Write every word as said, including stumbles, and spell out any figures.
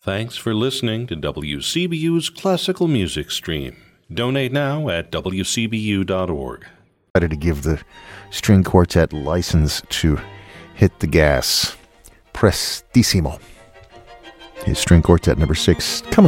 Thanks for listening to W C B U's Classical Music Stream. Donate now at w c b u dot org. To give the string quartet license to hit the gas. Prestissimo. His string quartet number six coming